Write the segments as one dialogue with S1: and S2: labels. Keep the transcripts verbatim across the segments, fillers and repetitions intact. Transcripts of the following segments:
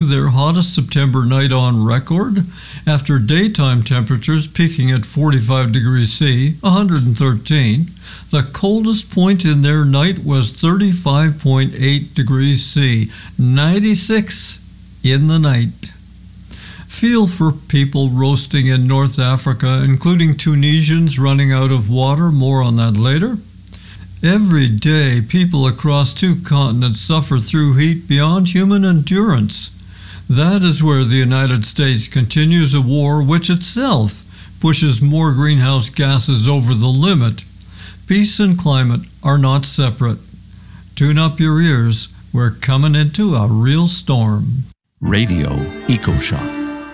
S1: their hottest September night on record after daytime temperatures peaking at forty-five degrees C, one hundred thirteen. The coldest point in their night was thirty-five point eight degrees C, ninety-six in the night. Feel for people roasting in North Africa, including Tunisians running out of water. More on that later. Every day, people across two continents suffer through heat beyond human endurance. That is where the United States continues a war which itself pushes more greenhouse gases over the limit. Peace and climate are not separate. Tune up your ears. We're coming into a real storm.
S2: Radio EcoShock.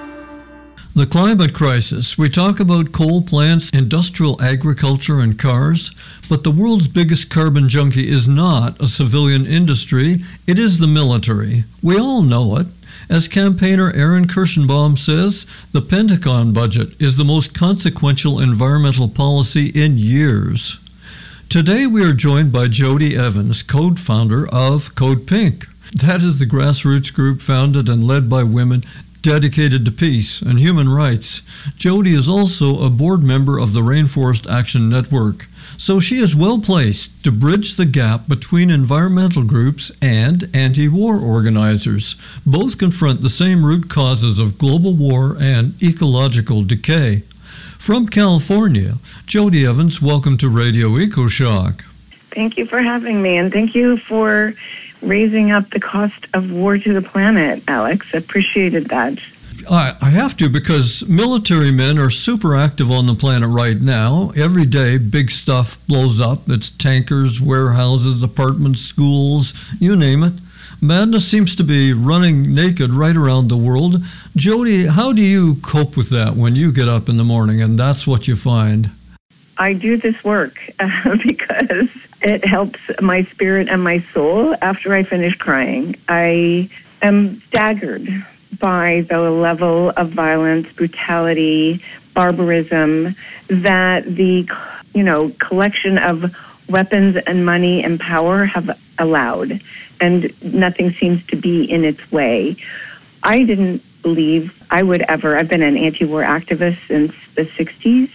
S1: The climate crisis. We talk about coal plants, industrial agriculture, and cars, but the world's biggest carbon junkie is not a civilian industry, it is the military. We all know it. As campaigner Aaron Kirschenbaum says, the Pentagon budget is the most consequential environmental policy in years. Today we are joined by Jody Evans, co-founder of Code Pink. That is the grassroots group founded and led by women dedicated to peace and human rights. Jody is also a board member of the Rainforest Action Network, so she is well placed to bridge the gap between environmental groups and anti-war organizers. Both confront the same root causes of global war and ecological decay. From California, Jody Evans, welcome to Radio EcoShock.
S3: Thank you for having me, and thank you for raising up the cost of war to the planet, Alex. I appreciated that.
S1: I, I have to, because military men are super active on the planet right now. Every day, big stuff blows up. It's tankers, warehouses, apartments, schools, you name it. Madness seems to be running naked right around the world. Jody, how do you cope with that when you get up in the morning and that's what you find?
S3: I do this work uh, because it helps my spirit and my soul after I finish crying. I am staggered by the level of violence, brutality, barbarism that the, you know, collection of weapons and money and power have allowed, and nothing seems to be in its way. I didn't believe I would ever, I've been an anti-war activist since the sixties.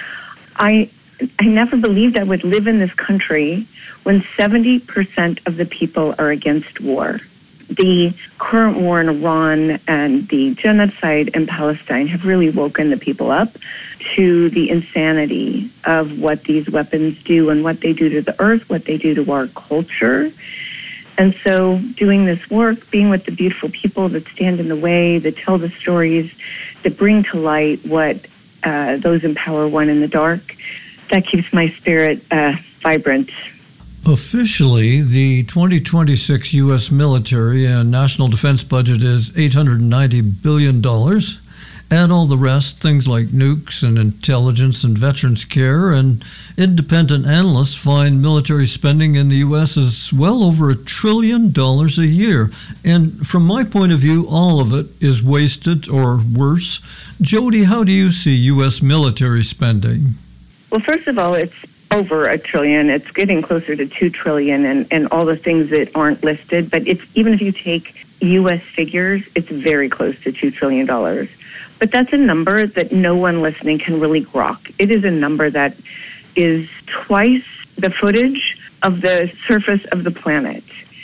S3: I I never believed I would live in this country when seventy percent of the people are against war. The current war in Iran and the genocide in Palestine have really woken the people up to the insanity of what these weapons do and what they do to the earth, what they do to our culture. And so doing this work, being with the beautiful people that stand in the way, that tell the stories, that bring to light what uh, those in power want in the dark, that keeps my spirit uh, vibrant.
S1: Officially, the twenty twenty-six U S military and national defense budget is eight hundred ninety billion dollars. Add all the rest, things like nukes and intelligence and veterans care, and independent analysts find military spending in the U S is well over a trillion dollars a year. And from my point of view, all of it is wasted or worse. Jody, how do you see U S military spending?
S3: Well, first of all, it's over a trillion. It's getting closer to two trillion and, and all the things that aren't listed. But it's even if you take U S figures, it's very close to two trillion dollars. But that's a number that no one listening can really grok. It is a number that is twice the footage of the surface of the planet.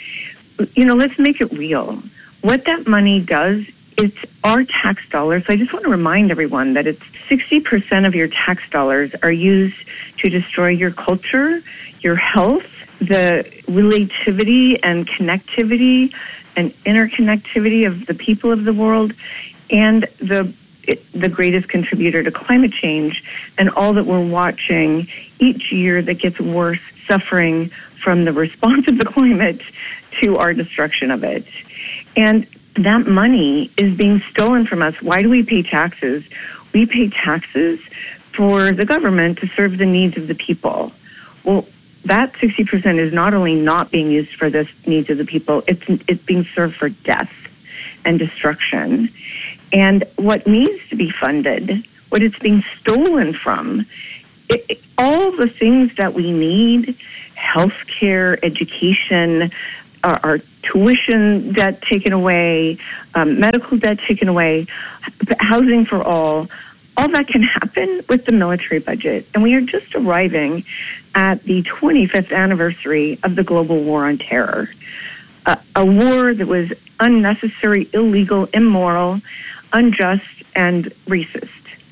S3: You know, let's make it real. What that money does, it's our tax dollars. So I just want to remind everyone that it's sixty percent of your tax dollars are used to destroy your culture, your health, the relativity and connectivity and interconnectivity of the people of the world, and the the greatest contributor to climate change, and all that we're watching each year that gets worse, suffering from the response of the climate to our destruction of it. And that money is being stolen from us. Why do we pay taxes? We pay taxes for the government to serve the needs of the people. Well, that sixty percent is not only not being used for the needs of the people, it's it's being served for death and destruction. And what needs to be funded, what it's being stolen from, it, it, all the things that we need, healthcare, education, our, our tuition debt taken away, um, medical debt taken away, housing for all. All that can happen with the military budget. And we are just arriving at the twenty-fifth anniversary of the global war on terror. Uh, a war that was unnecessary, illegal, immoral, unjust, and racist.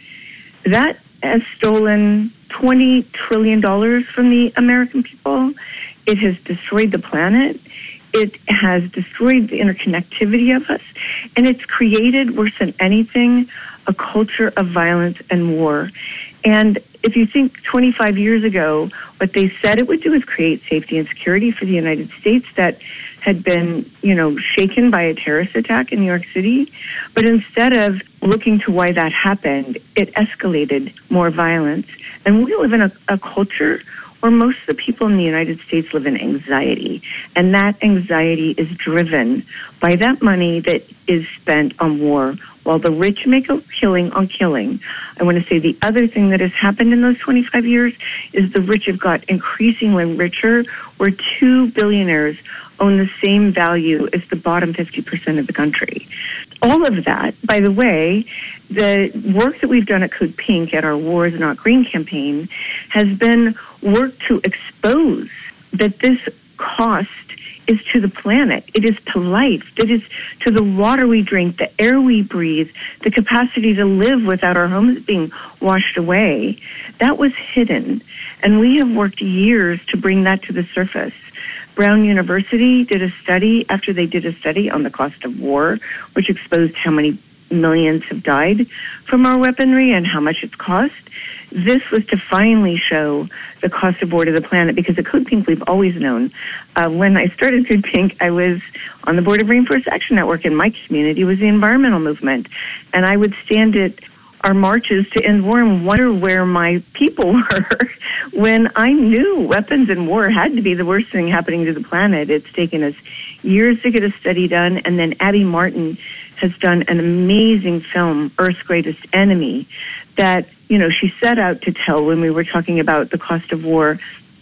S3: That has stolen twenty trillion dollars from the American people. It has destroyed the planet. It has destroyed the interconnectivity of us. And it's created, worse than anything, a culture of violence and war. And if you think twenty-five years ago, what they said it would do is create safety and security for the United States that had been, you know, shaken by a terrorist attack in New York City. But instead of looking to why that happened, it escalated more violence. And we live in a, a culture where most of the people in the United States live in anxiety. And that anxiety is driven by that money that is spent on war, while the rich make a killing on killing. I want to say the other thing that has happened in those twenty-five years is the rich have got increasingly richer, where two billionaires own the same value as the bottom fifty percent of the country. All of that, by the way, the work that we've done at Code Pink at our Wars Not Green campaign has been work to expose that this cost is to the planet. It is to life. It is to the water we drink, the air we breathe, the capacity to live without our homes being washed away. That was hidden. And we have worked years to bring that to the surface. Brown University did a study after they did a study on the cost of war, which exposed how many millions have died from our weaponry and how much it's cost. This was to finally show the cost of war to the planet, because at Code Pink, we've always known. Uh, when I started Code Pink, I was on the board of Rainforest Action Network, and my community was the environmental movement. And I would stand at our marches to end war and wonder where my people were when I knew weapons and war had to be the worst thing happening to the planet. It's taken us years to get a study done, and then Abby Martin has done an amazing film, Earth's Greatest Enemy, that, you know, she set out to tell when we were talking about the cost of war,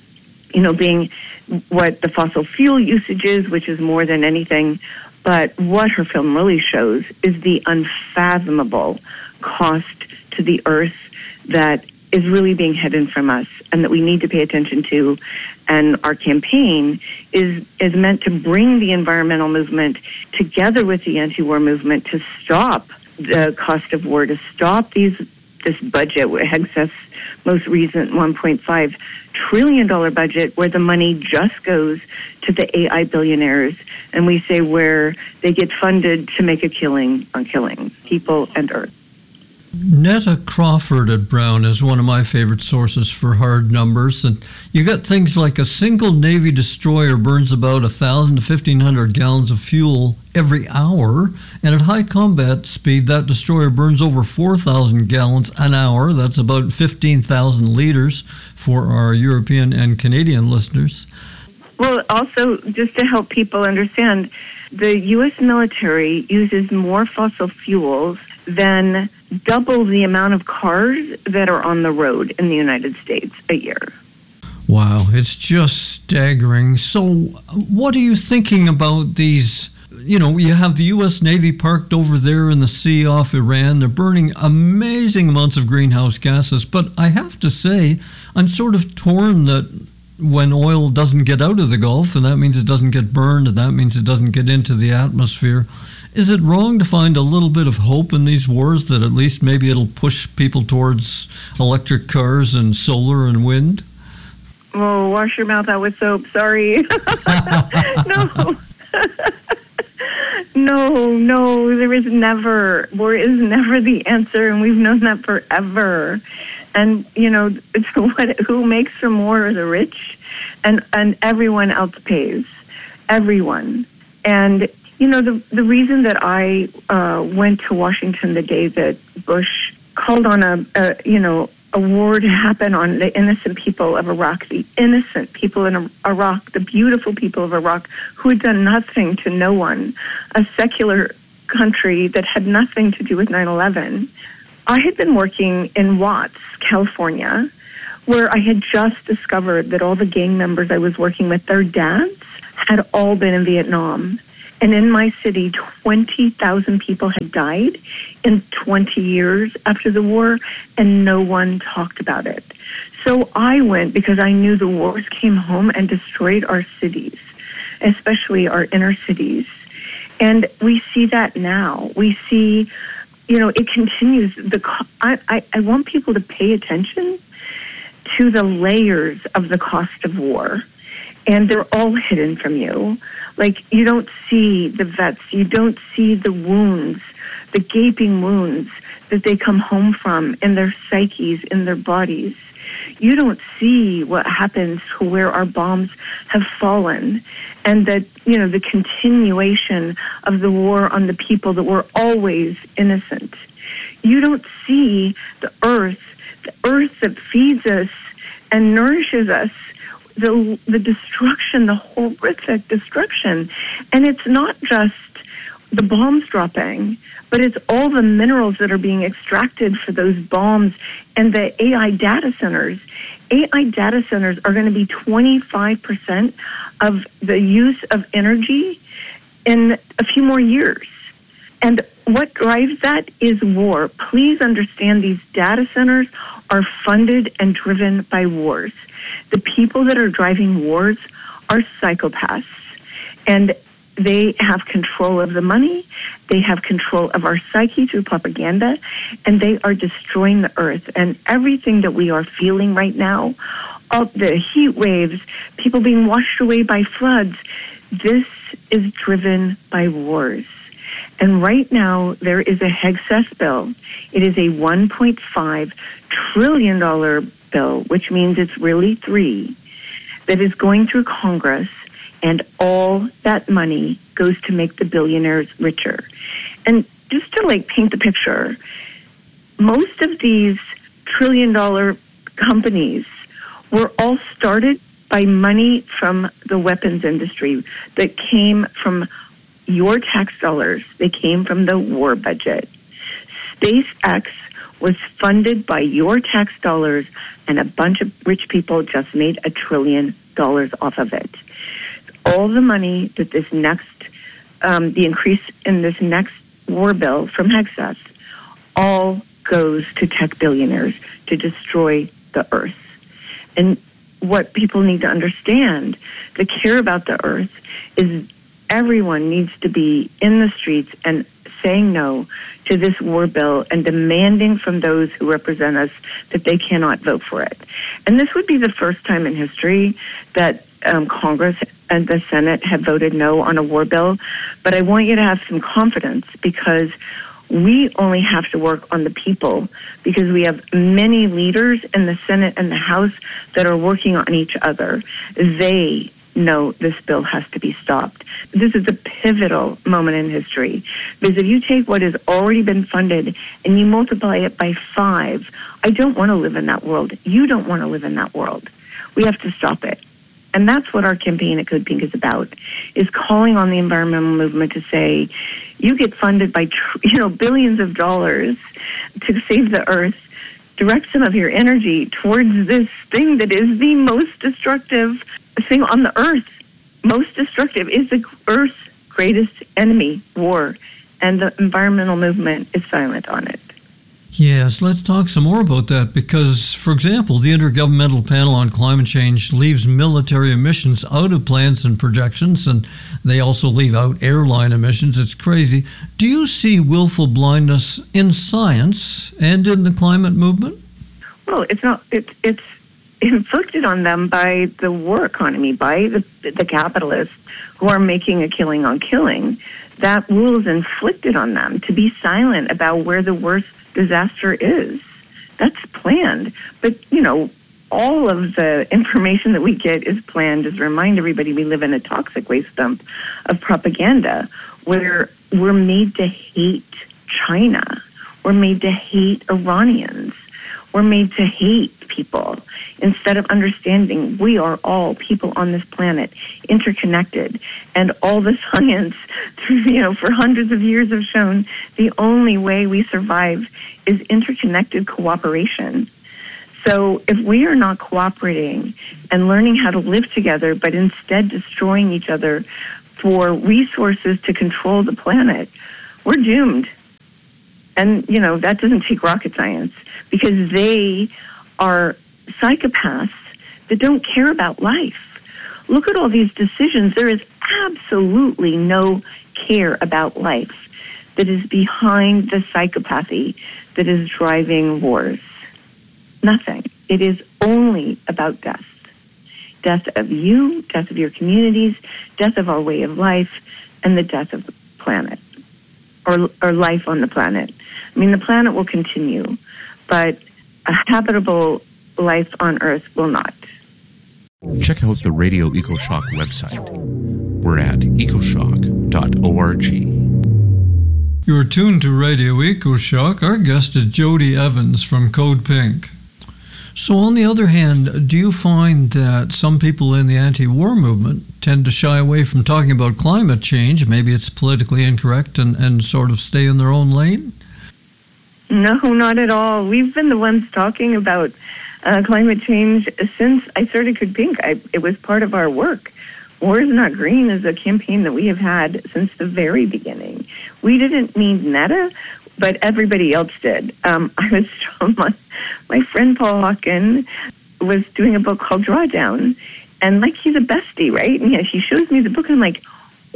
S3: you know, being what the fossil fuel usage is, which is more than anything. But what her film really shows is the unfathomable cost to the earth that is really being hidden from us and that we need to pay attention to. And our campaign is is meant to bring the environmental movement together with the anti-war movement to stop the cost of war, to stop these this budget, Hegseth's most recent one point five trillion dollars budget, where the money just goes to the A I billionaires, and we say where they get funded to make a killing on killing people and earth.
S1: Netta Crawford at Brown is one of my favorite sources for hard numbers, and you got things like a single Navy destroyer burns about one thousand to fifteen hundred gallons of fuel every hour, and at high combat speed that destroyer burns over four thousand gallons an hour. That's about fifteen thousand liters for our European and Canadian listeners.
S3: Well, also, just to help people understand, the U S military uses more fossil fuels than double the amount of cars that are on the road in the United States a year.
S1: Wow, it's just staggering. So what are you thinking about these? You know, you have the U S Navy parked over there in the sea off Iran. They're burning amazing amounts of greenhouse gases. But I have to say, I'm sort of torn that when oil doesn't get out of the Gulf, and that means it doesn't get burned, and that means it doesn't get into the atmosphere, is it wrong to find a little bit of hope in these wars, that at least maybe it'll push people towards electric cars and solar and wind?
S3: Oh, wash your mouth out with soap. Sorry. No. No, no, there is never. War is never the answer, and we've known that forever. And, you know, it's what, who makes from war? The rich, and, and everyone else pays. Everyone. And, you know, the the reason that I uh, went to Washington the day that Bush called on a, a, you know, a war to happen on the innocent people of Iraq, the innocent people in Iraq, the beautiful people of Iraq who had done nothing to no one, a secular country that had nothing to do with nine eleven. I had been working in Watts, California, where I had just discovered that all the gang members I was working with, their dads had all been in Vietnam. And in my city, twenty thousand people had died in twenty years after the war, and no one talked about it. So I went because I knew the wars came home and destroyed our cities, especially our inner cities. And we see that now. We see, you know, it continues. The I, I, I want people to pay attention to the layers of the cost of war. And they're all hidden from you. Like, you don't see the vets, you don't see the wounds, the gaping wounds that they come home from in their psyches, in their bodies. You don't see what happens to where our bombs have fallen, and that, you know, the continuation of the war on the people that were always innocent. You don't see the earth, the earth that feeds us and nourishes us, the the destruction, the horrific destruction. And it's not just the bombs dropping, but it's all the minerals that are being extracted for those bombs and the A I data centers. A I data centers are going to be twenty-five percent of the use of energy in a few more years. And what drives that is war. Please understand, these data centers are funded and driven by wars. The people that are driving wars are psychopaths, and they have control of the money, they have control of our psyche through propaganda, and they are destroying the earth. And everything that we are feeling right now, all the heat waves, people being washed away by floods, this is driven by wars. And right now, there is a Hegseth bill. It is a one point five trillion dollars bill, which means it's really three, that is going through Congress, and all that money goes to make the billionaires richer. And just to like paint the picture, most of these trillion dollar companies were all started by money from the weapons industry that came from your tax dollars. They came from the war budget. SpaceX was funded by your tax dollars, and a bunch of rich people just made a trillion dollars off of it. All the money that this next, um, the increase in this next war bill from Hegseth, all goes to tech billionaires to destroy the earth. And what people need to understand, that care about the earth, is everyone needs to be in the streets and saying no to this war bill and demanding from those who represent us that they cannot vote for it. And this would be the first time in history that um, Congress and the Senate have voted no on a war bill. But I want you to have some confidence, because we only have to work on the people, because we have many leaders in the Senate and the House that are working on each other. They know this bill has to be stopped. This is a pivotal moment in history, because if you take what has already been funded and you multiply it by five, I don't want to live in that world. You don't want to live in that world. We have to stop it. And that's what our campaign at Code Pink is about, is calling on the environmental movement to say, you get funded by, you know, billions of dollars to save the earth. Direct some of your energy towards this thing that is the most destructive thing on the earth. Most destructive is the earth's greatest enemy, war, and the environmental movement is silent on it.
S1: Yes, let's talk some more about that, because, for example, the Intergovernmental Panel on Climate Change leaves military emissions out of plans and projections, and they also leave out airline emissions. It's crazy. Do you see willful blindness in science and in the climate movement?
S3: Well, it's not. It's it's inflicted on them by the war economy, by the the capitalists who are making a killing on killing. That rule is inflicted on them to be silent about where the worst disaster is. That's planned. But, you know, all of the information that we get is planned. Just remind everybody we live in a toxic waste dump of propaganda where we're made to hate China. We're made to hate Iranians. We're made to hate people instead of understanding we are all people on this planet, interconnected. And all the science, you know, for hundreds of years have shown the only way we survive is interconnected cooperation. So if we are not cooperating and learning how to live together, but instead destroying each other for resources to control the planet, we're doomed. And, you know, that doesn't take rocket science, because they are psychopaths that don't care about life. Look at all these decisions. There is absolutely no care about life that is behind the psychopathy that is driving wars. Nothing. It is only about death. Death of you, death of your communities, death of our way of life, and the death of the planet, or, or life on the planet. I mean, the planet will continue, but a habitable life on Earth will not.
S2: Check out the Radio EcoShock website. We're at ecoshock dot org.
S1: You're tuned to Radio EcoShock. Our guest is Jody Evans from Code Pink. So on the other hand, do you find that some people in the anti-war movement tend to shy away from talking about climate change? Maybe it's politically incorrect, and, and sort of stay in their own lane?
S3: No, not at all. We've been the ones talking about uh, climate change since I started Code Pink. I, it was part of our work. War is Not Green is a campaign that we have had since the very beginning. We didn't need Meta, but everybody else did. Um, I was my, my friend Paul Hawken was doing a book called Drawdown, and like he's a bestie, right? And yeah, he shows me the book, and I'm like,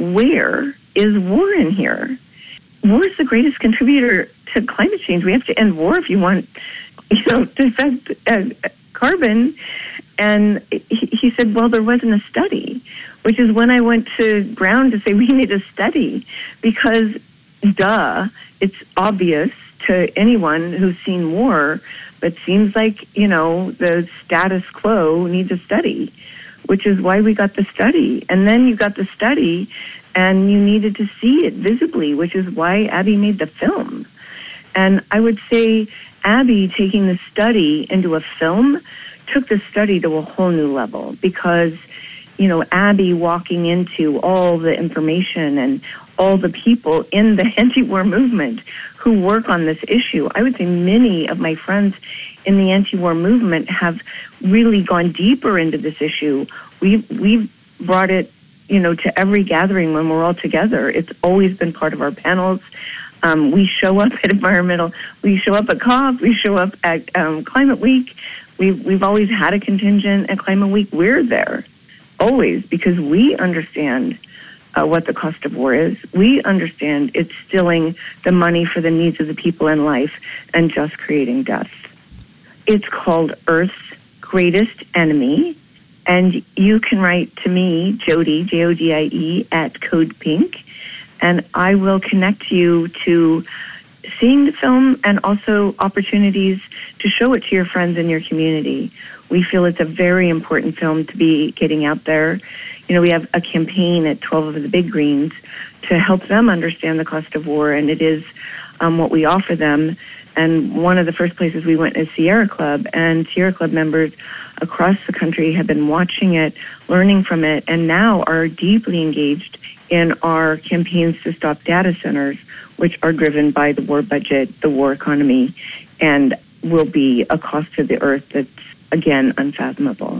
S3: where is war in here? War is the greatest contributor to climate change. We have to end war if you want, you know, to affect uh, carbon. And he, he said, well, there wasn't a study, which is when I went to Brown to say we need a study, because duh, it's obvious to anyone who's seen war, but seems like, you know, the status quo needs a study, which is why we got the study. And then you got the study and you needed to see it visibly, which is why Abby made the film. And I would say Abby taking the study into a film took the study to a whole new level, because, you know, Abby walking into all the information and all the people in the anti-war movement who work on this issue. I would say many of my friends in the anti-war movement have really gone deeper into this issue. We've, we've brought it, you know, to every gathering when we're all together. It's always been part of our panels. Um, we show up at environmental, we show up at COP, we show up at um, Climate Week. We've, we've always had a contingent at Climate Week. We're there, always, because we understand uh, what the cost of war is. We understand it's stealing the money for the needs of the people in life and just creating death. It's called Earth's Greatest Enemy, and you can write to me, Jody, J O D I E, at Code Pink, and I will connect you to seeing the film and also opportunities to show it to your friends in your community. We feel it's a very important film to be getting out there. You know, we have a campaign at twelve of the Big Greens to help them understand the cost of war, and it is um, what we offer them. And one of the first places we went is Sierra Club, and Sierra Club members across the country have been watching it, learning from it, and now are deeply engaged in our campaigns to stop data centers, which are driven by the war budget, the war economy, and will be a cost to the earth that's, again, unfathomable.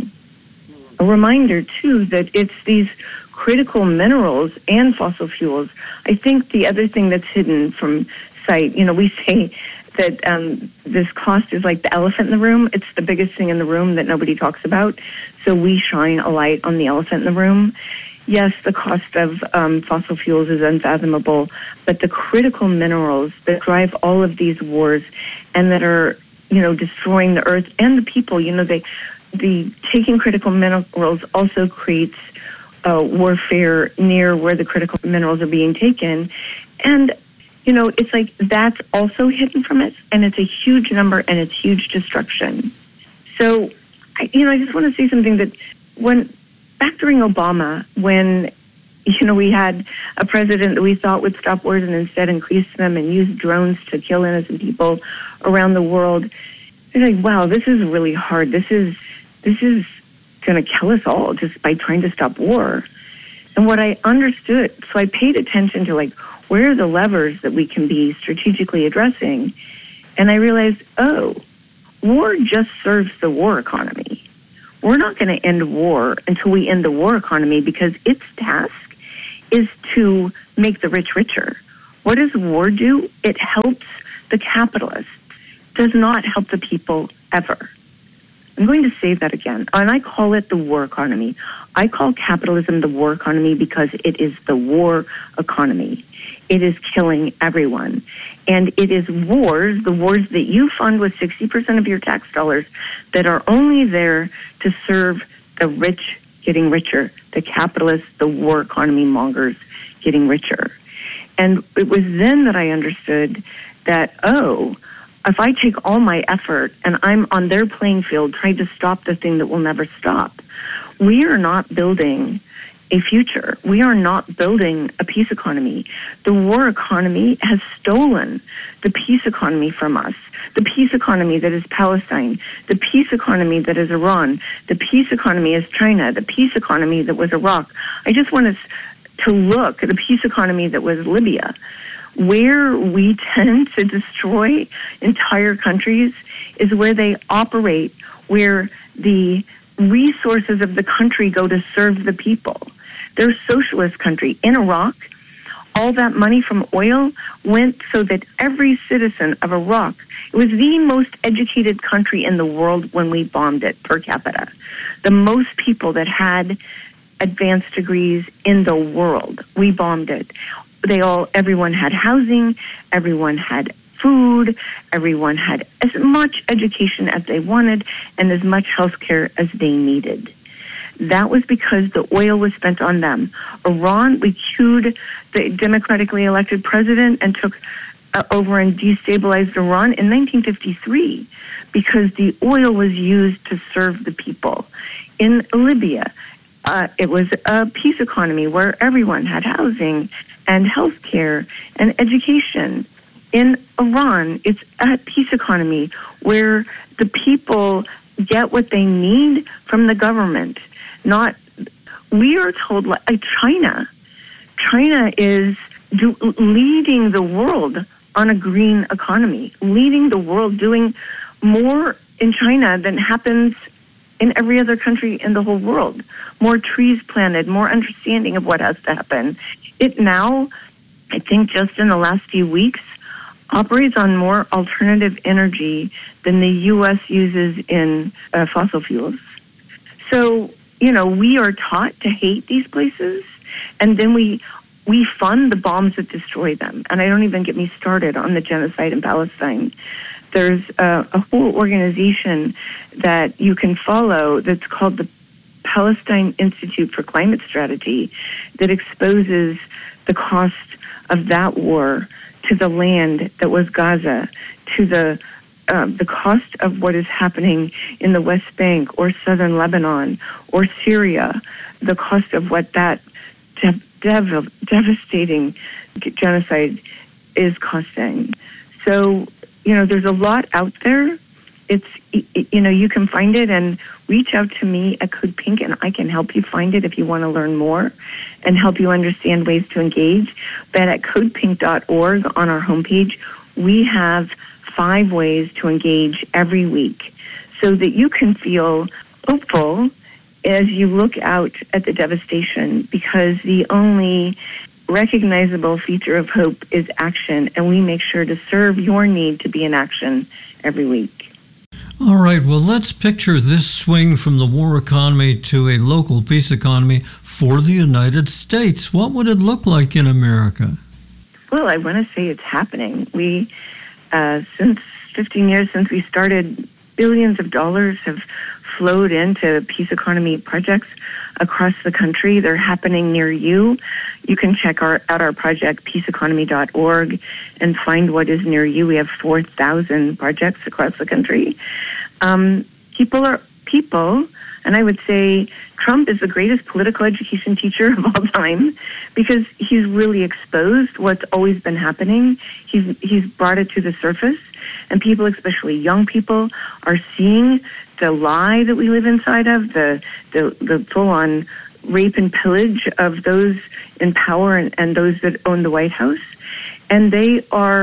S3: A reminder, too, that it's these critical minerals and fossil fuels. I think the other thing that's hidden from sight, you know, we say that um, this cost is like the elephant in the room. It's the biggest thing in the room that nobody talks about. So we shine a light on the elephant in the room. Yes, the cost of um, fossil fuels is unfathomable, but the critical minerals that drive all of these wars and that are, you know, destroying the earth and the people, you know, they, the taking critical minerals also creates uh, warfare near where the critical minerals are being taken. And, you know, it's like that's also hidden from us, and it's a huge number, and it's huge destruction. So, I, you know, I just want to say something that when, back during Obama, when, you know, we had a president that we thought would stop wars and instead increase them and use drones to kill innocent people around the world, it's like, wow, this is really hard. This is, this is going to kill us all just by trying to stop war. And what I understood, so I paid attention to, like, where are the levers that we can be strategically addressing? And I realized, oh, war just serves the war economy. We're not going to end war until we end the war economy, because its task is to make the rich richer. What does war do? It helps the capitalists, does not help the people ever. I'm going to say that again, and I call it the war economy. I call capitalism the war economy because it is the war economy. It is killing everyone. And it is wars, the wars that you fund with sixty percent of your tax dollars, that are only there to serve the rich getting richer, the capitalists, the war economy mongers getting richer. And it was then that I understood that, oh, if I take all my effort and I'm on their playing field trying to stop the thing that will never stop, we are not building a future. We are not building a peace economy. The war economy has stolen the peace economy from us. The peace economy that is Palestine, the peace economy that is Iran, the peace economy is China, the peace economy that was Iraq. I just want us to look at the peace economy that was Libya. Where we tend to destroy entire countries is where they operate, where the resources of the country go to serve the people. They're a socialist country. In Iraq, all that money from oil went so that every citizen of Iraq, it was the most educated country in the world when we bombed it per capita. The most people that had advanced degrees in the world, we bombed it. They all, everyone had housing, everyone had food, everyone had as much education as they wanted and as much health care as they needed. That was because the oil was spent on them. Iran, we cued the democratically elected president and took uh, over and destabilized Iran in nineteen fifty-three because the oil was used to serve the people. In Libya, uh, it was a peace economy where everyone had housing and health care and education. In Iran, it's a peace economy where the people get what they need from the government. Not, we are told, like China. China is do, leading the world on a green economy, leading the world, doing more in China than happens in every other country in the whole world. More trees planted, more understanding of what has to happen. It now, I think just in the last few weeks, operates on more alternative energy than the U S uses in uh, fossil fuels. So, you know, we are taught to hate these places, and then we we fund the bombs that destroy them. And I don't even get me started on the genocide in Palestine. There's a, a whole organization that you can follow that's called the Palestine Institute for Climate Strategy that exposes the cost of that war to the land that was Gaza, to the uh, the cost of what is happening in the West Bank or southern Lebanon or Syria, the cost of what that dev- dev- devastating genocide is costing. So, you know, there's a lot out there. It's, you know, you can find it and reach out to me at Code Pink, and I can help you find it if you want to learn more and help you understand ways to engage. But at code pink dot org on our homepage, we have five ways to engage every week so that you can feel hopeful as you look out at the devastation, because the only recognizable feature of hope is action, and we make sure to serve your need to be in action every week.
S1: All right, well, let's picture this swing from the war economy to a local peace economy for the United States. What would it look like in America?
S3: Well, I want to say it's happening. We, uh, since fifteen years since we started, billions of dollars have flowed into peace economy projects across the country. They're happening near you. You can check our, out our project, peace economy dot org, and find what is near you. We have four thousand projects across the country. Um, people are people, and I would say Trump is the greatest political education teacher of all time because he's really exposed what's always been happening. He's he's brought it to the surface, and people, especially young people, are seeing the lie that we live inside of, the the, the full-on rape and pillage of those in power and, and those that own the White House. And they are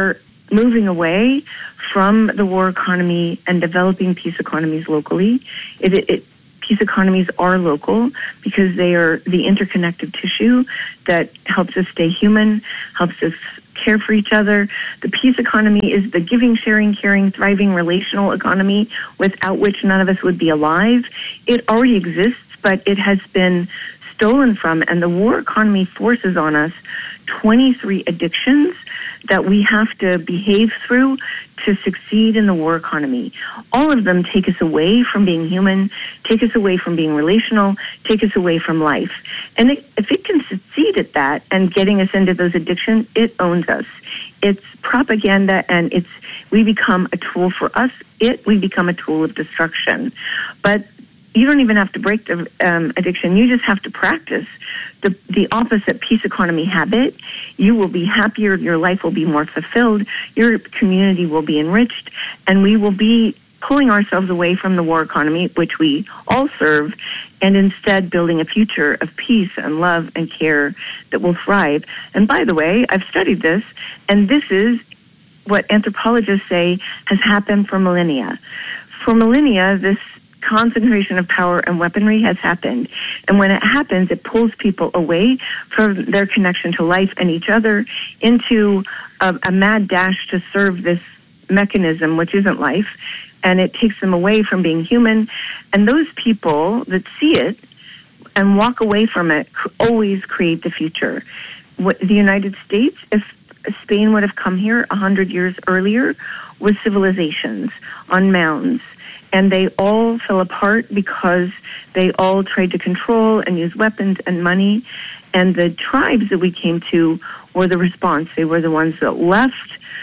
S3: moving away from the war economy and developing peace economies locally. It, it, it, peace economies are local because they are the interconnected tissue that helps us stay human, helps us care for each other. The peace economy is the giving, sharing, caring, thriving relational economy without which none of us would be alive. It already exists, but it has been stolen from, and the war economy forces on us twenty-three addictions that we have to behave through to succeed in the war economy. All of them take us away from being human, take us away from being relational, take us away from life. And it, if it can succeed at that and getting us into those addictions, it owns us. It's propaganda, and it's we become a tool for us. It we become a tool of destruction. But you don't even have to break the um, addiction. You just have to practice the the opposite peace economy habit. You will be happier. Your life will be more fulfilled. Your community will be enriched, and we will be pulling ourselves away from the war economy, which we all serve, and instead building a future of peace and love and care that will thrive. And by the way, I've studied this, and this is what anthropologists say has happened for millennia. For millennia, this concentration of power and weaponry has happened. And when it happens, it pulls people away from their connection to life and each other into a, a mad dash to serve this mechanism, which isn't life. And it takes them away from being human. And those people that see it and walk away from it always create the future. What, the United States, if Spain would have come here a hundred years earlier, was civilizations on mounds. And they all fell apart because they all tried to control and use weapons and money. And the tribes that we came to were the response. They were the ones that left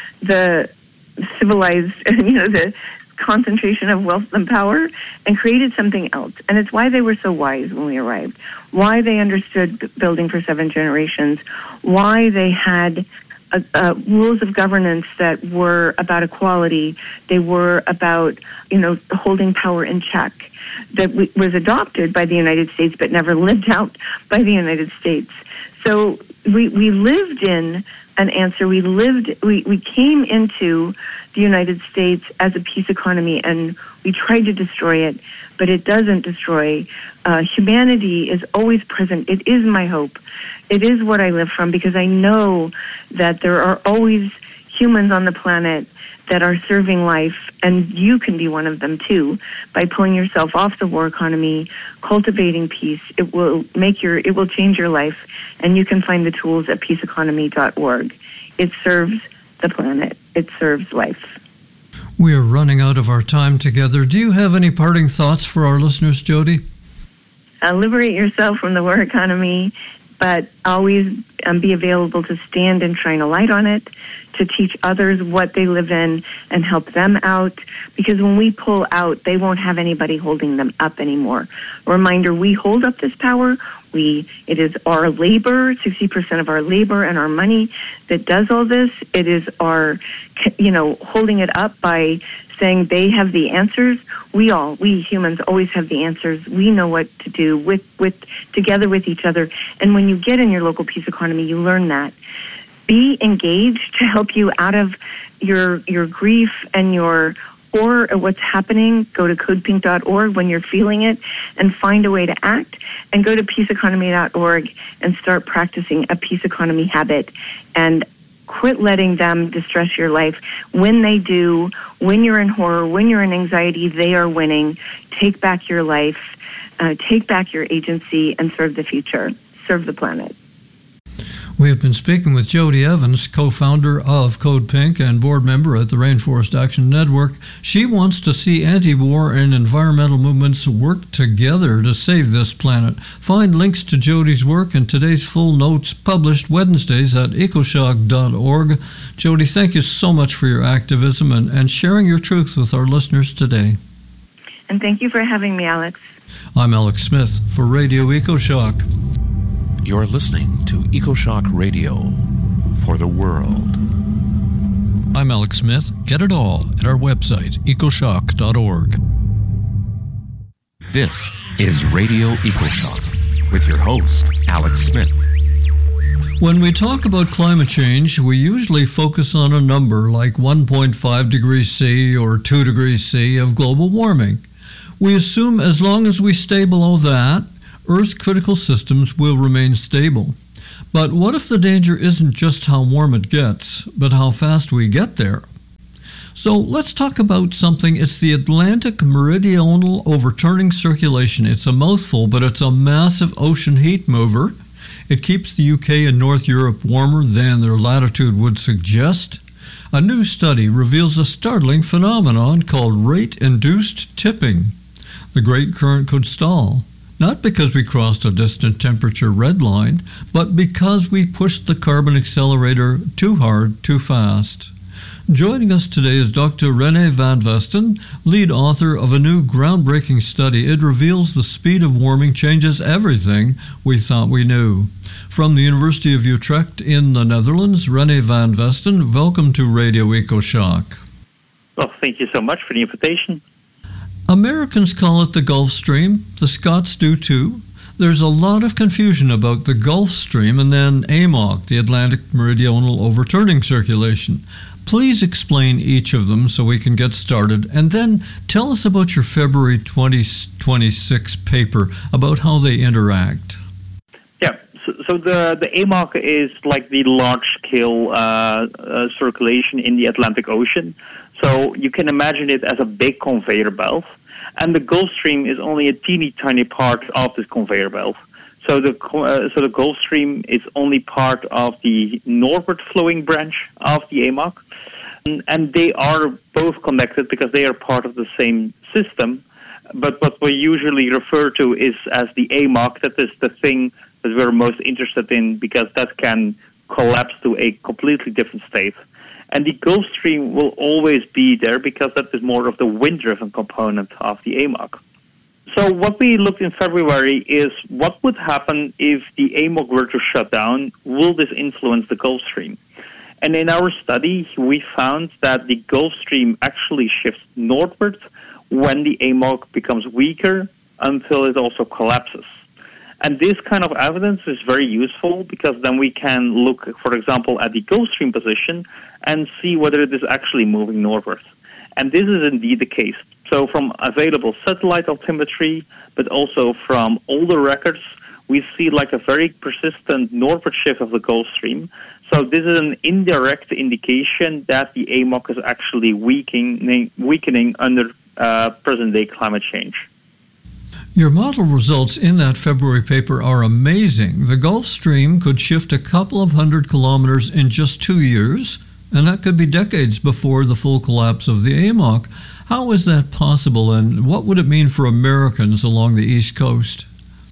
S3: the civilized, you know, the concentration of wealth and power and created something else. And it's why they were so wise when we arrived, why they understood building for seven generations, why they had Uh, uh, rules of governance that were about equality. They were about, you know, holding power in check, that w- was adopted by the United States but never lived out by the United States. So we, we lived in an answer. We lived, we, we came into the United States as a peace economy, and we tried to destroy it, but it doesn't destroy. Uh, humanity is always present. It is my hope. It is what I live from, because I know that there are always humans on the planet that are serving life, and you can be one of them too, by pulling yourself off the war economy, cultivating peace. It will make your, it will change your life, and you can find the tools at peace economy dot org. It serves the planet. It serves life.
S1: We are running out of our time together. Do you have any parting thoughts for our listeners, Jody?
S3: Uh, liberate yourself from the war economy, but always um, be available to stand and shine a light on it, to teach others what they live in and help them out. Because when we pull out, they won't have anybody holding them up anymore. A reminder, we hold up this power. We, it is our labor, sixty percent of our labor and our money that does all this. It is our, you know, holding it up by saying they have the answers. We all, we humans always have the answers. We know what to do with, with together with each other. And when you get in your local peace economy, you learn that. Be engaged to help you out of your your grief and your horror of what's happening. Go to code pink dot org when you're feeling it and find a way to act. And go to peace economy dot org and start practicing a peace economy habit. And quit letting them distress your life. When they do, when you're in horror, when you're in anxiety, they are winning. Take back your life, uh, take back your agency, and serve the future. Serve the planet.
S1: We have been speaking with Jody Evans, co-founder of Code Pink and board member at the Rainforest Action Network. She wants to see anti-war and environmental movements work together to save this planet. Find links to Jody's work and today's full notes published Wednesdays at ecoshock dot org. Jody, thank you so much for your activism and, and sharing your truth with our listeners today.
S3: And thank you for having me, Alex.
S1: I'm Alex Smith for Radio EcoShock.
S2: You're listening to EcoShock Radio for the world.
S1: I'm Alex Smith. Get it all at our website, ecoshock dot org.
S2: This is Radio EcoShock with your host, Alex Smith.
S1: When we talk about climate change, we usually focus on a number like one point five degrees C or two degrees C of global warming. We assume as long as we stay below that, Earth's critical systems will remain stable. But what if the danger isn't just how warm it gets, but how fast we get there? So let's talk about something. It's the Atlantic Meridional Overturning Circulation. It's a mouthful, but it's a massive ocean heat mover. It keeps the U K and North Europe warmer than their latitude would suggest. A new study reveals a startling phenomenon called rate-induced tipping. The Great Current could stall, not because we crossed a distant temperature red line, but because we pushed the carbon accelerator too hard, too fast. Joining us today is Doctor René van Vesten, lead author of a new groundbreaking study. It reveals the speed of warming changes everything we thought we knew. From the University of Utrecht in the Netherlands, René van Vesten, welcome to Radio EcoShock.
S4: Well, thank you so much for the invitation.
S1: Americans call it the Gulf Stream. The Scots do too. There's a lot of confusion about the Gulf Stream and then A M O C, the Atlantic Meridional Overturning Circulation. Please explain each of them so we can get started, and then tell us about your February twenty twenty-six paper about how they interact.
S4: Yeah, so, so the, the A M O C is like the large-scale uh, uh, circulation in the Atlantic Ocean. So you can imagine it as a big conveyor belt, and the Gulf Stream is only a teeny tiny part of this conveyor belt. So the uh, so the Gulf Stream is only part of the northward flowing branch of the A M O C, and, and they are both connected because they are part of the same system. But what we usually refer to is as the A M O C. That is the thing that we're most interested in because that can collapse to a completely different state. And the Gulf Stream will always be there because that is more of the wind-driven component of the A M O C. So what we looked in February is what would happen if the A M O C were to shut down. Will this influence the Gulf Stream? And in our study, we found that the Gulf Stream actually shifts northward when the A M O C becomes weaker until it also collapses. And this kind of evidence is very useful because then we can look, for example, at the Gulf Stream position and see whether it is actually moving northward. And this is indeed the case. So from available satellite altimetry, but also from older records, we see like a very persistent northward shift of the Gulf Stream. So this is an indirect indication that the A M O C is actually weakening, weakening under uh, present-day climate change.
S1: Your model results in that February paper are amazing. The Gulf Stream could shift a couple of hundred kilometers in just two years, and that could be decades before the full collapse of the A M O C. How is that possible, and what would it mean for Americans along the East Coast?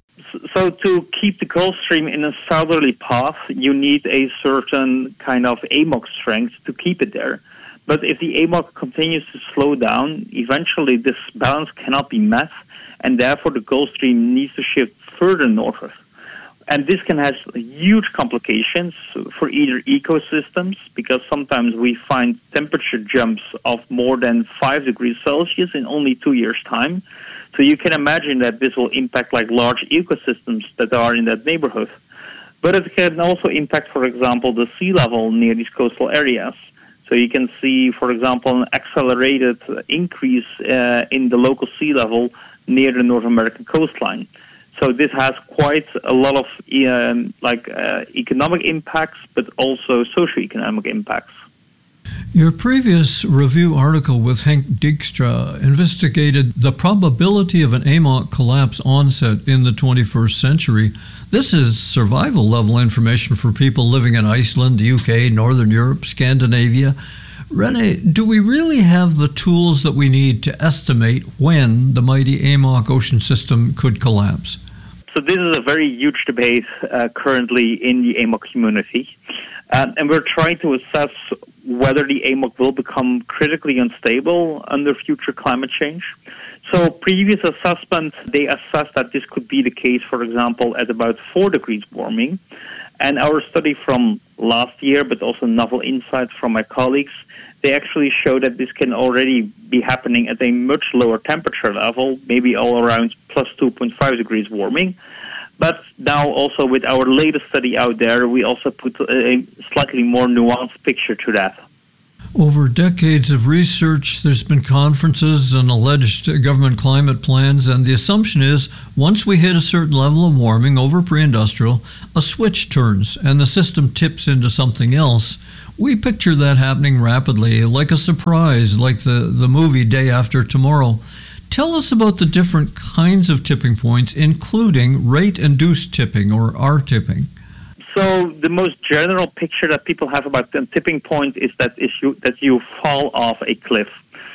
S4: So to keep the Gulf Stream in a southerly path, you need a certain kind of A M O C strength to keep it there. But if the A M O C continues to slow down, eventually this balance cannot be met, and therefore the Gulf Stream needs to shift further northward. And this can have huge complications for either ecosystems, because sometimes we find temperature jumps of more than five degrees Celsius in only two years' time. So you can imagine that this will impact like large ecosystems that are in that neighborhood. But it can also impact, for example, the sea level near these coastal areas. So you can see, for example, an accelerated increase uh, in the local sea level near the North American coastline. So this has quite a lot of um, like uh, economic impacts, but also socioeconomic impacts.
S1: Your previous review article with Henk Dijkstra investigated the probability of an A M O C collapse onset in the twenty-first century. This is survival level information for people living in Iceland, the U K, Northern Europe, Scandinavia. René, do we really have the tools that we need to estimate when the mighty A M O C ocean system could collapse?
S4: So this is a very huge debate uh, currently in the A M O C community. Uh, and we're trying to assess whether the A M O C will become critically unstable under future climate change. So previous assessments, they assessed that this could be the case, for example, at about four degrees warming. And our study from last year, but also novel insights from my colleagues, they actually show that this can already be happening at a much lower temperature level, maybe all around plus two point five degrees warming. But now also with our latest study out there, we also put a slightly more nuanced picture to that.
S1: Over decades of research, there's been conferences and alleged government climate plans, and the assumption is once we hit a certain level of warming over pre-industrial, a switch turns and the system tips into something else. We picture that happening rapidly, like a surprise, like the, the movie Day After Tomorrow. Tell us about the different kinds of tipping points, including rate-induced tipping, or R tipping.
S4: So the most general picture that people have about the tipping point is that is you, that you fall off a cliff.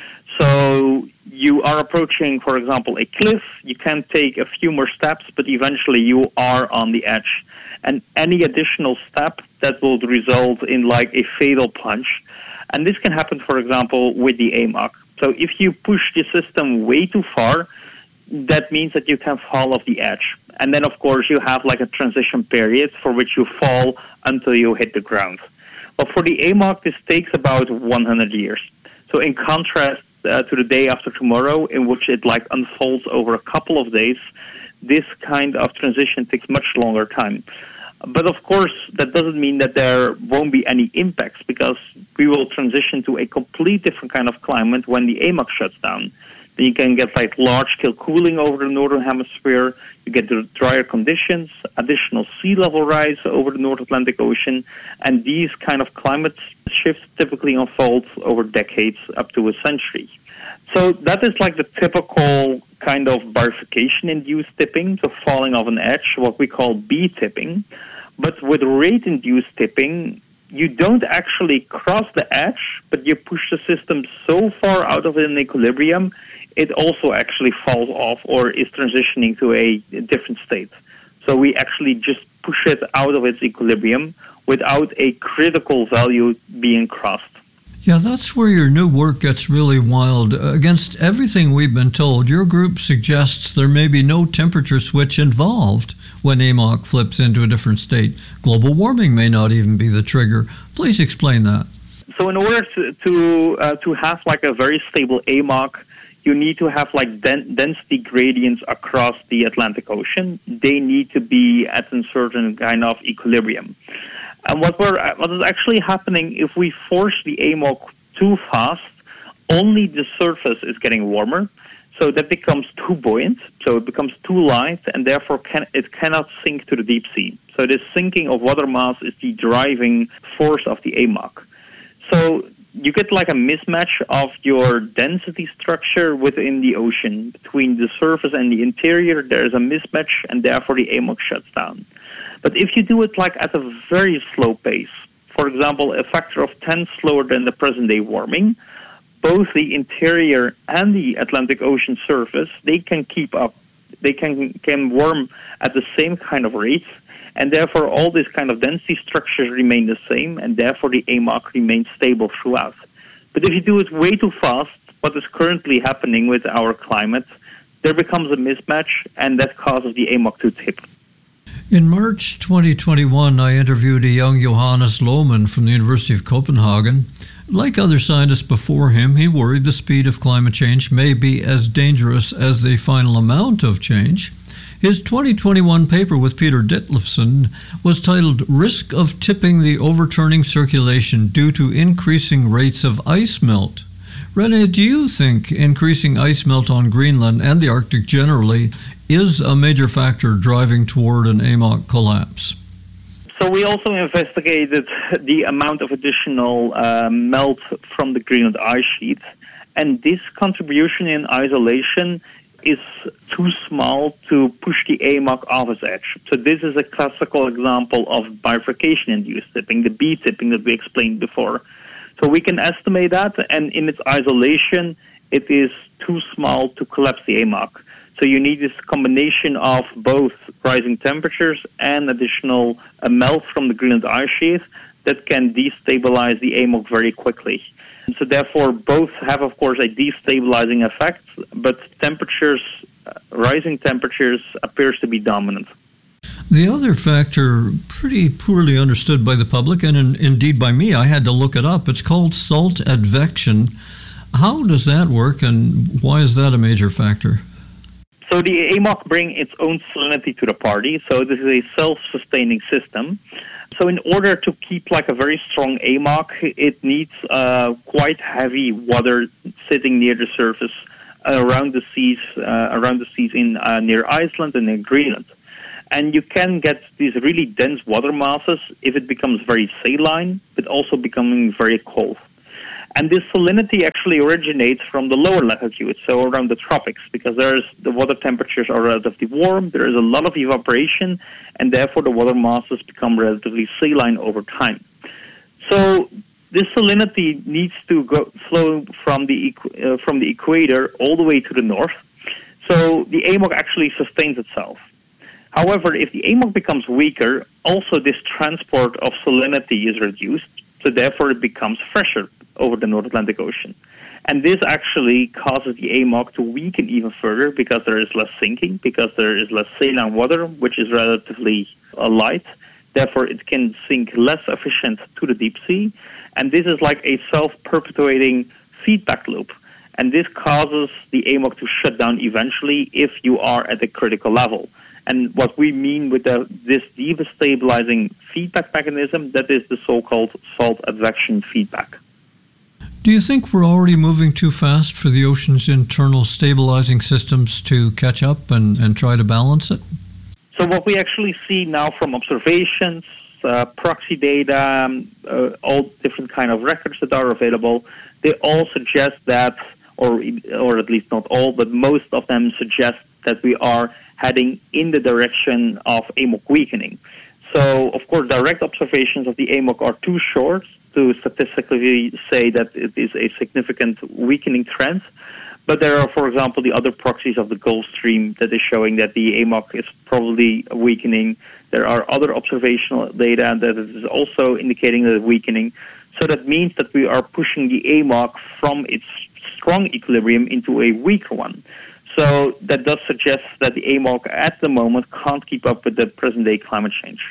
S4: So you are approaching, for example, a cliff. You can take a few more steps, but eventually you are on the edge. And any additional step, that will result in like a fatal plunge. And this can happen, for example, with the A M O C. So if you push the system way too far, that means that you can fall off the edge. And then, of course, you have like a transition period for which you fall until you hit the ground. But for the A M O C, this takes about one hundred years. So in contrast uh, to the Day After Tomorrow, in which it like unfolds over a couple of days, this kind of transition takes much longer time. But of course, that doesn't mean that there won't be any impacts, because we will transition to a complete different kind of climate when the A M O C shuts down. Then you can get like large-scale cooling over the northern hemisphere. You get the drier conditions, additional sea level rise over the North Atlantic Ocean, and these kind of climate shifts typically unfold over decades up to a century. So that is like the typical kind of bifurcation-induced tipping, so falling off an edge, what we call B-tipping. But with rate-induced tipping, you don't actually cross the edge, but you push the system so far out of an equilibrium, it also actually falls off or is transitioning to a different state. So we actually just push it out of its equilibrium without a critical value being crossed.
S1: Yeah, that's where your new work gets really wild. Against everything we've been told, your group suggests there may be no temperature switch involved when A M O C flips into a different state. Global warming may not even be the trigger. Please explain that.
S4: So in order to to, uh, to have like a very stable A M O C, you need to have like den- density gradients across the Atlantic Ocean. They need to be at a certain kind of equilibrium. And what we're what is actually happening if we force the A M O C too fast, only the surface is getting warmer. So that becomes too buoyant, so it becomes too light, and therefore can, it cannot sink to the deep sea. So this sinking of water mass is the driving force of the A M O C. So you get like a mismatch of your density structure within the ocean. Between the surface and the interior, there is a mismatch, and therefore the A M O C shuts down. But if you do it like at a very slow pace, for example, a factor of ten slower than the present-day warming, both the interior and the Atlantic Ocean surface, they can keep up. They can, can warm at the same kind of rate, and therefore all these kind of density structures remain the same, and therefore the A M O C remains stable throughout. But if you do it way too fast, what is currently happening with our climate, there becomes a mismatch, and that causes the A M O C to tip.
S1: In March twenty twenty-one, I interviewed a young Johannes Lohmann from the University of Copenhagen. Like other scientists before him, he worried the speed of climate change may be as dangerous as the final amount of change. His twenty twenty-one paper with Peter Ditlevsen was titled Risk of Tipping the Overturning Circulation Due to Increasing Rates of Ice Melt. Rene, do you think increasing ice melt on Greenland and the Arctic generally is a major factor driving toward an A M O C collapse?
S4: So we also investigated the amount of additional uh, melt from the Greenland ice sheet, and this contribution in isolation is too small to push the A M O C off its edge. So this is a classical example of bifurcation-induced tipping, the B-tipping that we explained before. So we can estimate that, and in its isolation, it is too small to collapse the A M O C. So you need this combination of both rising temperatures and additional uh, melt from the Greenland ice sheet that can destabilize the A M O C very quickly. And so therefore, both have, of course, a destabilizing effect, but temperatures, uh, rising temperatures appears to be dominant.
S1: The other factor, pretty poorly understood by the public, and in, indeed by me, I had to look it up. It's called salt advection. How does that work, and why is that a major factor?
S4: So the A M O C bring its own salinity to the party. So this is a self-sustaining system. So in order to keep like a very strong A M O C, it needs uh, quite heavy water sitting near the surface uh, around the seas, uh, around the seas in uh, near Iceland and in Greenland. And you can get these really dense water masses if it becomes very saline, but also becoming very cold. And this salinity actually originates from the lower latitudes, so around the tropics, because there's the water temperatures are relatively warm, there is a lot of evaporation, and therefore the water masses become relatively saline over time. So this salinity needs to go, flow from the uh, from the equator all the way to the north. So the A M O C actually sustains itself. However, if the A M O C becomes weaker, also this transport of salinity is reduced, so therefore it becomes fresher over the North Atlantic Ocean. And this actually causes the A M O C to weaken even further because there is less sinking, because there is less saline water, which is relatively uh, light. Therefore, it can sink less efficient to the deep sea. And this is like a self-perpetuating feedback loop. And this causes the A M O C to shut down eventually if you are at a critical level. And what we mean with the, this destabilizing feedback mechanism, that is the so-called salt advection feedback.
S1: Do you think we're already moving too fast for the ocean's internal stabilizing systems to catch up and, and try to balance it?
S4: So what we actually see now from observations, uh, proxy data, um, uh, all different kind of records that are available, they all suggest that, or or at least not all, but most of them suggest that we are heading in the direction of A M O C weakening. So, of course, direct observations of the A M O C are too short to statistically say that it is a significant weakening trend. But there are, for example, the other proxies of the Gulf Stream that is showing that the A M O C is probably weakening. There are other observational data that is also indicating that it's weakening. So that means that we are pushing the A M O C from its strong equilibrium into a weaker one. So that does suggest that the A M O C at the moment can't keep up with the present-day climate change.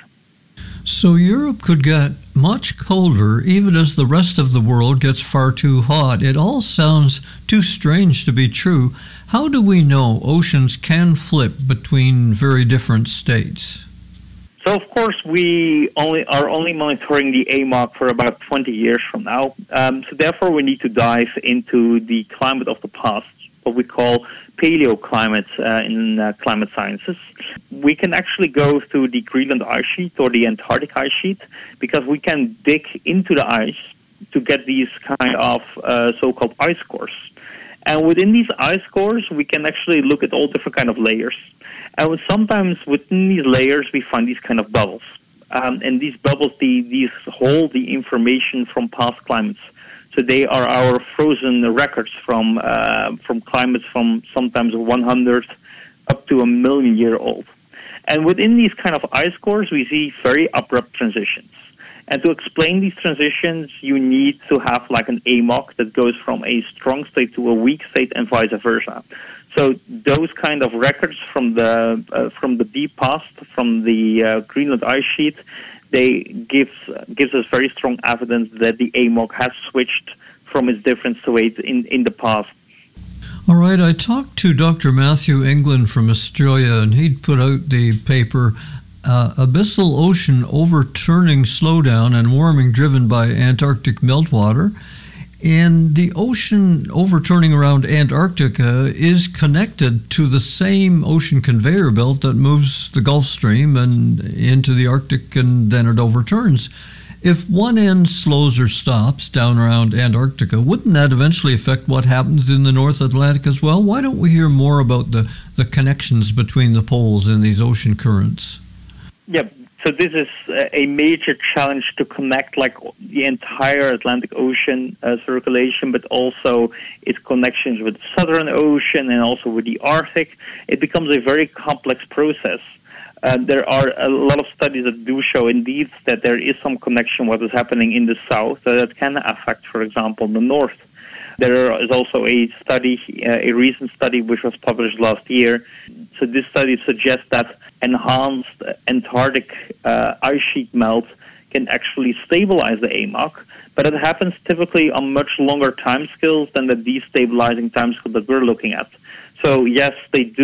S1: So Europe could get much colder even as the rest of the world gets far too hot. It all sounds too strange to be true. How do we know oceans can flip between very different states?
S4: So, of course, we only are only monitoring the A M O C for about twenty years from now. Um, so, therefore, we need to dive into the climate of the past, what we call paleoclimate uh, in uh, climate sciences. We can actually go through the Greenland ice sheet or the Antarctic ice sheet because we can dig into the ice to get these kind of uh, so-called ice cores. And within these ice cores, we can actually look at all different kind of layers. And sometimes within these layers, we find these kind of bubbles. Um, and these bubbles, the, these hold the information from past climates. So they are our frozen records from uh, from climates from sometimes one hundred up to a million year old. And within these kind of ice cores, we see very abrupt transitions. And to explain these transitions, you need to have like an A M O C that goes from a strong state to a weak state and vice versa. So those kind of records from the uh, from the deep past, from the uh, Greenland ice sheet, they gives gives us very strong evidence that the A M O C has switched from its different states in, in the past.
S1: All right, I talked to Doctor Matthew England from Australia, and he'd put out the paper, uh, Abyssal Ocean Overturning Slowdown and Warming Driven by Antarctic Meltwater. And the ocean overturning around Antarctica is connected to the same ocean conveyor belt that moves the Gulf Stream and into the Arctic, and then it overturns. If one end slows or stops down around Antarctica, wouldn't that eventually affect what happens in the North Atlantic as well? Why don't we hear more about the, the connections between the poles in these ocean currents?
S4: Yeah, so this is a major challenge to connect like the entire Atlantic Ocean uh, circulation, but also its connections with the Southern Ocean and also with the Arctic. It becomes a very complex process. Uh, there are a lot of studies that do show indeed that there is some connection what is happening in the south that can affect, for example, the north. There is also a study, uh, a recent study which was published last year. So this study suggests that enhanced Antarctic uh, ice sheet melt can actually stabilize the A M O C, but it happens typically on much longer timescales than the destabilizing timescale that we're looking at. So yes, they do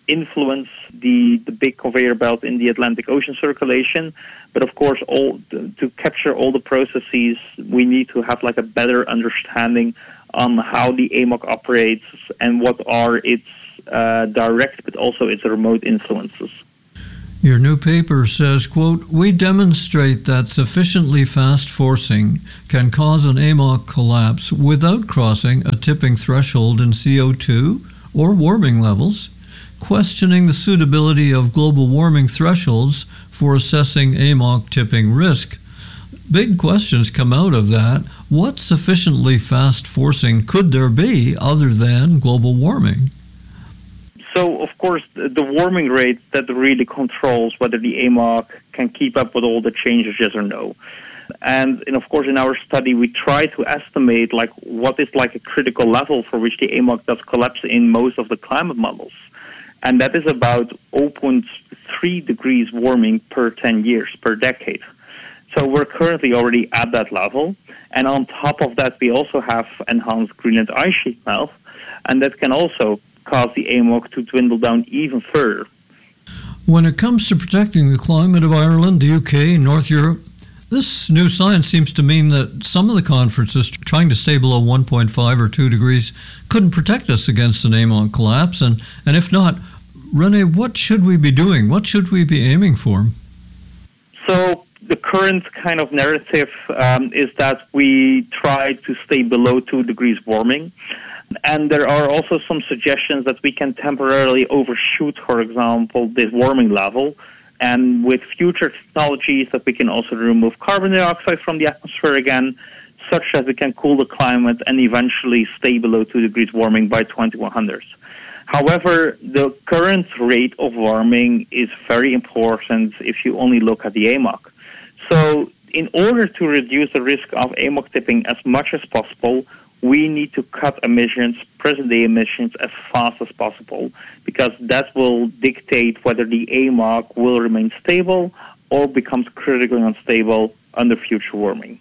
S4: influence the, the big conveyor belt in the Atlantic Ocean circulation. But of course, all to capture all the processes, we need to have like a better understanding on how the A M O C operates and what are its uh, direct but also its remote influences.
S1: Your new paper says, quote, "We demonstrate that sufficiently fast forcing can cause an A M O C collapse without crossing a tipping threshold in C O two or warming levels, questioning the suitability of global warming thresholds for assessing A M O C tipping risk." Big questions come out of that. What sufficiently fast forcing could there be other than global warming?
S4: So, of course, the warming rate that really controls whether the A M O C can keep up with all the changes, yes or no. And, and of course, in our study, we try to estimate like what is like a critical level for which the A M O C does collapse in most of the climate models. And that is about zero point three degrees warming per ten years, per decade. So we're currently already at that level. And on top of that, we also have enhanced Greenland ice sheet melt, and that can also cause the A M O C to dwindle down even further.
S1: When it comes to protecting the climate of Ireland, the U K, North Europe, this new science seems to mean that some of the conferences trying to stay below one point five or two degrees couldn't protect us against an A M O C collapse. And, and if not, Rene, what should we be doing? What should we be aiming for?
S4: So the current kind of narrative um, is that we try to stay below two degrees warming. And there are also some suggestions that we can temporarily overshoot, for example, this warming level. And with future technologies that we can also remove carbon dioxide from the atmosphere again, such that we can cool the climate and eventually stay below two degrees warming by twenty-one hundred. However, the current rate of warming is very important if you only look at the A M O C. So in order to reduce the risk of A M O C tipping as much as possible, we need to cut emissions, present-day emissions, as fast as possible, because that will dictate whether the A M O C will remain stable or becomes critically unstable under future warming.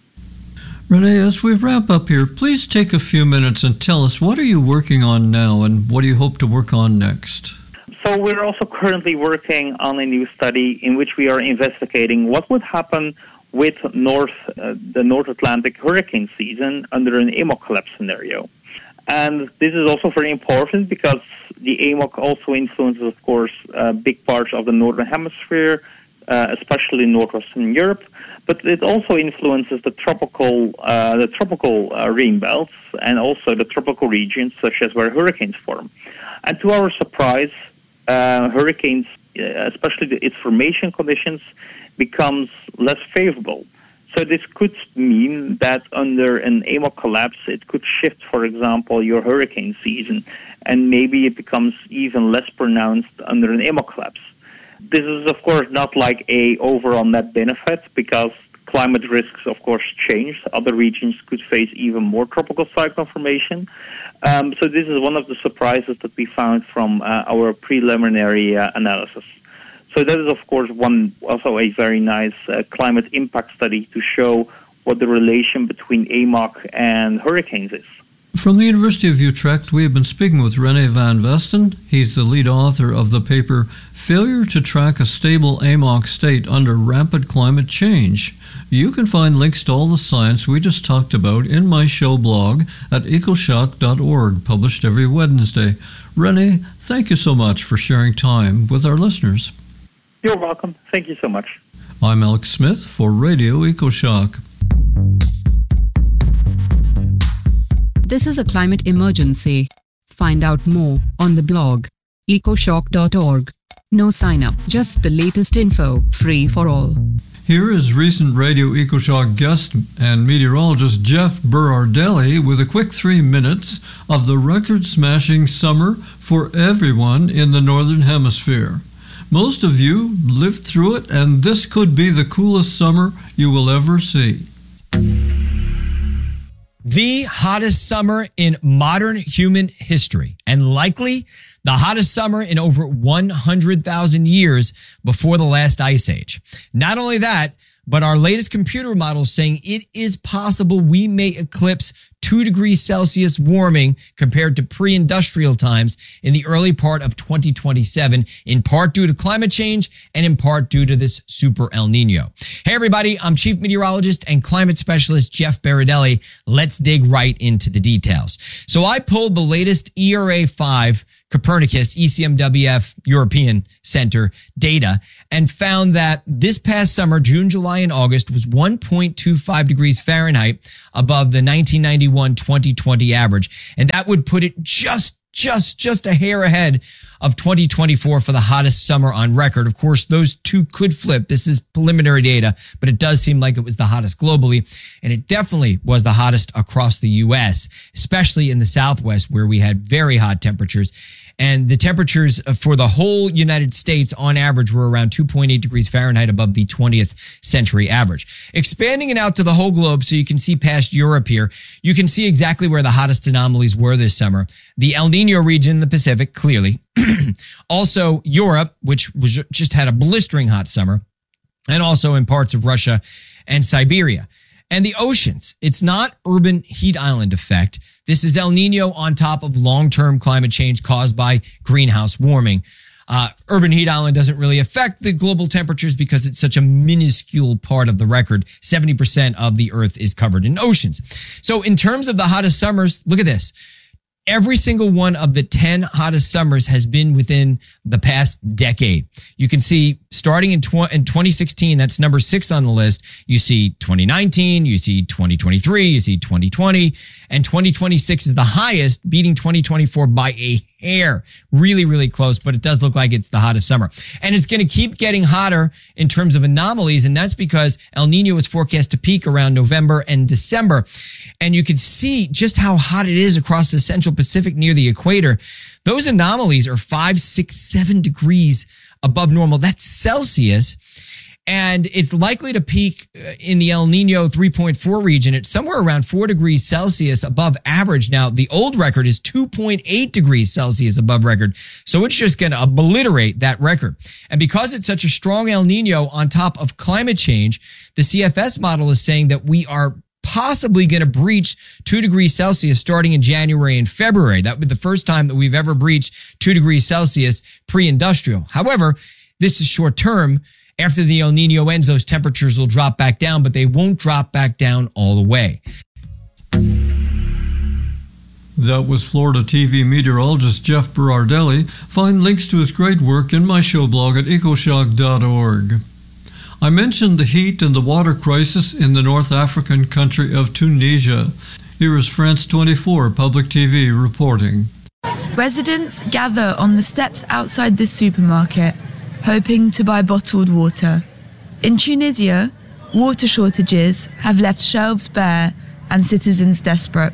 S1: Rene, as we wrap up here, please take a few minutes and tell us, what are you working on now and what do you hope to work on next?
S4: So we're also currently working on a new study in which we are investigating what would happen with North, uh, the North Atlantic hurricane season under an A M O C collapse scenario. And this is also very important because the A M O C also influences, of course, uh, big parts of the Northern Hemisphere, uh, especially Northwestern Europe, but it also influences the tropical, uh, the tropical uh, rain belts and also the tropical regions, such as where hurricanes form. And to our surprise, uh, hurricanes, especially the, its formation conditions, becomes less favorable. So this could mean that under an A M O C collapse, it could shift, for example, your hurricane season, and maybe it becomes even less pronounced under an A M O C collapse. This is, of course, not like a overall net benefit, because climate risks, of course, change. Other regions could face even more tropical cyclone formation. Um, so this is one of the surprises that we found from uh, our preliminary uh, analysis. So that is, of course, one also a very nice uh, climate impact study to show what the relation between A M O C and hurricanes is.
S1: From the University of Utrecht, we have been speaking with Rene van Vesten. He's the lead author of the paper, Failure to Track a Stable A M O C State Under Rapid Climate Change. You can find links to all the science we just talked about in my show blog at ecoshock dot org, published every Wednesday. Rene, thank you so much for sharing time with our listeners.
S4: You're welcome. Thank you so much.
S1: I'm Alex Smith for Radio EcoShock.
S5: This is a climate emergency. Find out more on the blog, ecoshock dot org. No sign up, just the latest info, free for all.
S1: Here is recent Radio EcoShock guest and meteorologist Jeff Berardelli with a quick three minutes of the record-smashing summer for everyone in the Northern Hemisphere. Most of you lived through it, and this could be the coolest summer you will ever see.
S6: The hottest summer in modern human history, and likely the hottest summer in over one hundred thousand years before the last ice age. Not only that, but our latest computer models saying it is possible we may eclipse two degrees Celsius warming compared to pre-industrial times in the early part of twenty twenty-seven, in part due to climate change and in part due to this super El Nino. Hey everybody, I'm Chief Meteorologist and Climate Specialist Jeff Baradelli. Let's dig right into the details. So I pulled the latest E R A five Copernicus E C M W F European Center data and found that this past summer, June, July, and August was one point two five degrees Fahrenheit above the nineteen ninety-one twenty twenty average. And that would put it just just, just a hair ahead of twenty twenty-four for the hottest summer on record. Of course, those two could flip. This is preliminary data, but it does seem like it was the hottest globally. And it definitely was the hottest across the U S, especially in the Southwest where we had very hot temperatures. And the temperatures for the whole United States on average were around two point eight degrees Fahrenheit above the twentieth century average. Expanding it out to the whole globe so you can see past Europe here, you can see exactly where the hottest anomalies were this summer. The El Nino region in the Pacific, clearly. Also Europe, which was just had a blistering hot summer, and also in parts of Russia and Siberia. And the oceans, it's not urban heat island effect. This is El Nino on top of long-term climate change caused by greenhouse warming. Uh, urban heat island doesn't really affect the global temperatures because it's such a minuscule part of the record. seventy percent of the Earth is covered in oceans. So in terms of the hottest summers, look at this. Every single one of the ten hottest summers has been within the past decade. You can see starting in, tw- in twenty sixteen, that's number six on the list. You see twenty nineteen, you see twenty twenty-three, you see twenty twenty, and twenty twenty-six is the highest, beating twenty twenty-four by a hair. Really, really close, but it does look like it's the hottest summer. And it's going to keep getting hotter in terms of anomalies, and that's because El Nino is forecast to peak around November and December. And you can see just how hot it is across the Central Pacific near the equator. Those anomalies are five, six, seven degrees above normal. That's Celsius. And it's likely to peak in the El Nino three point four region at somewhere around four degrees Celsius above average. Now, the old record is two point eight degrees Celsius above record. So it's just going to obliterate that record. And because it's such a strong El Nino on top of climate change, the C F S model is saying that we are possibly going to breach two degrees Celsius starting in January and February. That would be the first time that we've ever breached two degrees Celsius pre-industrial. However, this is short term. After the El Nino ends, those temperatures will drop back down, but they won't drop back down all the way.
S1: That was Florida T V meteorologist Jeff Berardelli. Find links to his great work in my show blog at ecoshock dot org. I mentioned the heat and the water crisis in the North African country of Tunisia. Here is France twenty-four Public T V reporting.
S7: Residents gather on the steps outside this supermarket, hoping to buy bottled water. In Tunisia, water shortages have left shelves bare and citizens desperate.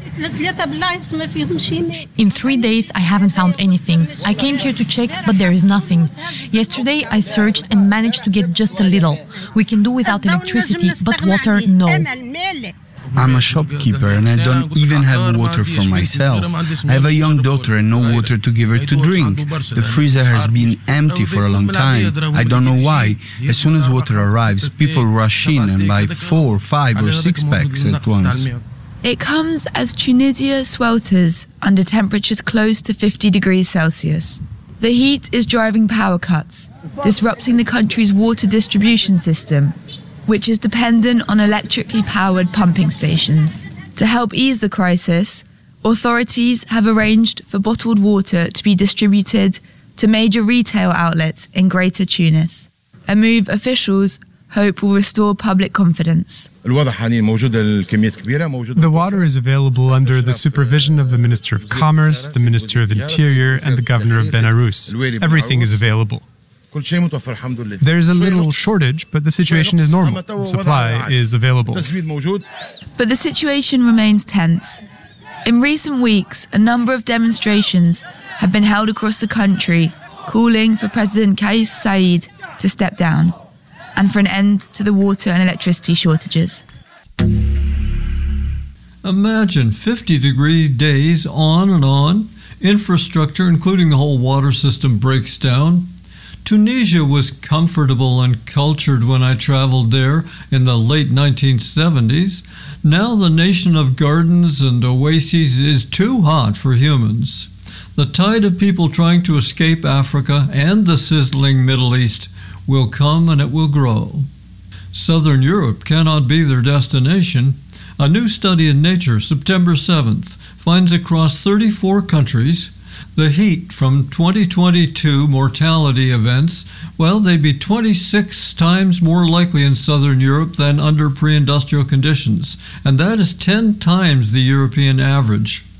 S8: In three days, I haven't found anything. I came here to check, but there is nothing. Yesterday, I searched and managed to get just a little. We can do without electricity, but water, no.
S9: I'm a shopkeeper and I don't even have water for myself. I have a young daughter and no water to give her to drink. The freezer has been empty for a long time. I don't know why. As soon as water arrives, people rush in and buy four, five or six packs at once.
S7: It comes as Tunisia swelters under temperatures close to fifty degrees Celsius. The heat is driving power cuts, disrupting the country's water distribution system, which is dependent on electrically powered pumping stations. To help ease the crisis, authorities have arranged for bottled water to be distributed to major retail outlets in Greater Tunis, a move officials hope will restore public confidence.
S10: The water is available under the supervision of the Minister of Commerce, the Minister of Interior, and the Governor of Benarouz. Everything is available. There is a little shortage, but the situation is normal. The supply is available.
S7: But the situation remains tense. In recent weeks, a number of demonstrations have been held across the country, calling for President Kais Saied to step down and for an end to the water and electricity shortages.
S1: Imagine fifty degree days on and on. Infrastructure, including the whole water system, breaks down. Tunisia was comfortable and cultured when I traveled there in the late nineteen seventies. Now the nation of gardens and oases is too hot for humans. The tide of people trying to escape Africa and the sizzling Middle East will come and it will grow. Southern Europe cannot be their destination. A new study in Nature, September seventh, finds across thirty-four countries the heat from twenty twenty-two mortality events, well, they'd be twenty-six times more likely in Southern Europe than under pre-industrial conditions, and that is ten times the European average.